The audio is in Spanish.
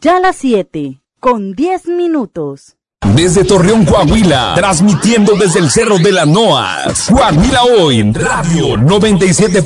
Ya las 7:10. Desde Torreón, Coahuila, transmitiendo desde el Cerro de la Noas. Coahuila Hoy, Radio 97.